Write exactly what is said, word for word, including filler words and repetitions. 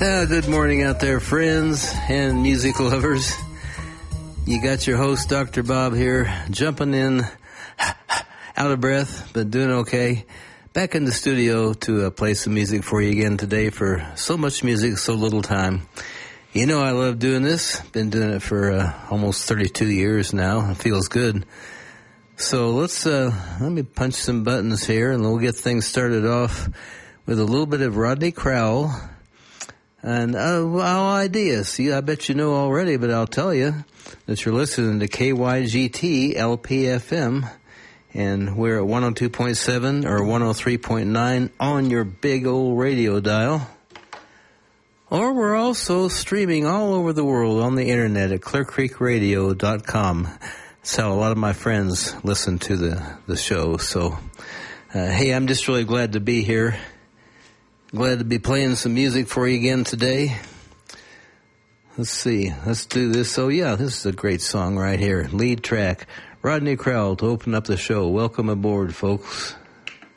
Uh, good morning out there, friends and music lovers. You got your host, Doctor Bob, here, jumping in, out of breath, but doing okay. Back in the studio to uh, play some music for you again today for so much music, so little time. You know I love doing this. Been doing it for uh, almost thirty-two years now. It feels good. So let's, uh, let me punch some buttons here and we'll get things started off with a little bit of Rodney Crowell. And uh, our ideas. See, I bet you know already, but I'll tell you that you're listening to K Y G T L P F M, and we're at one oh two point seven or one oh three point nine on your big old radio dial. Or we're also streaming all over the world on the internet at clear creek radio dot com. That's how a lot of my friends listen to the, the show. So, uh, hey, I'm just really glad to be here. Glad to be playing some music for you again today. Let's see. Let's do this. Oh, yeah, this is a great song right here. Lead track. Rodney Crowell to open up the show. Welcome aboard, folks.